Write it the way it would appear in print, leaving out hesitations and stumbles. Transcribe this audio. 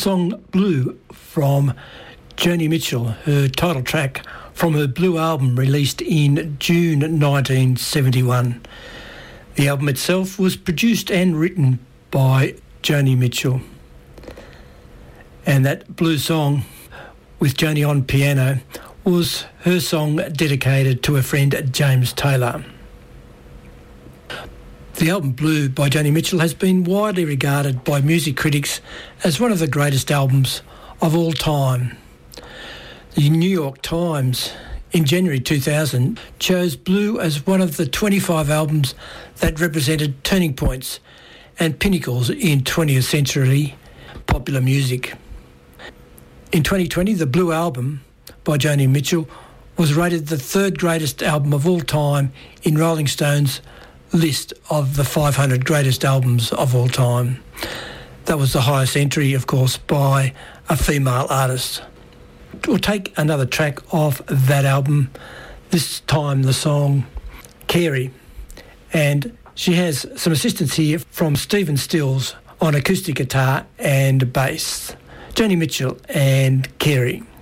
song Blue from Joni Mitchell, her title track from her Blue album released in June 1971. The album itself was produced and written by Joni Mitchell. And that Blue song with Joni on piano was her song dedicated to her friend James Taylor. The album Blue by Joni Mitchell has been widely regarded by music critics as one of the greatest albums of all time. The New York Times in January 2000 chose Blue as one of the 25 albums that represented turning points and pinnacles in 20th century popular music. In 2020, the Blue album by Joni Mitchell was rated the third greatest album of all time in Rolling Stone's list of the 500 greatest albums of all time. That was the highest entry, of course, by a female artist. We'll take another track off that album, this time the song Carey. And she has some assistance here from Stephen Stills on acoustic guitar and bass. Joni Mitchell and Carey.